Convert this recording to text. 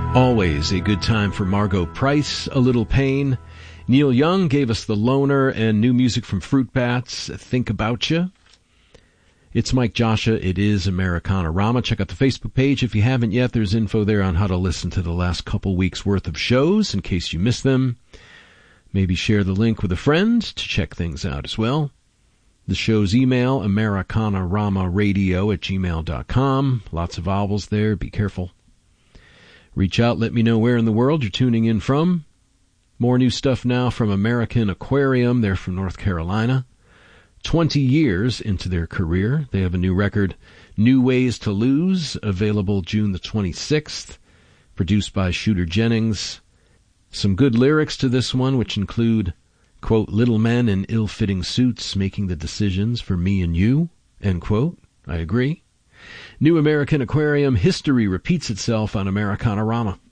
Always a good time for Margot Price, A Little Pain. Neil Young gave us The Loner, and new music from Fruit Bats, Think About Ya. It's Mike Joshua. It is Americana-Rama. Check out the Facebook page if you haven't yet. There's info there on how to listen to the last couple weeks' worth of shows in case you missed them. Maybe share the link with a friend to check things out as well. The show's email, americanarama.radio@gmail.com. Lots of vowels there. Be careful. Reach out, let me know where in the world you're tuning in from. More new stuff now from American Aquarium. They're from North Carolina. 20 years into their career. They have a new record, New Ways to Lose, available June the 26th, produced by Shooter Jennings. Some good lyrics to this one, which include, quote, little men in ill-fitting suits making the decisions for me and you, end quote. I agree. New American Aquarium, history repeats itself on Americana-Rama.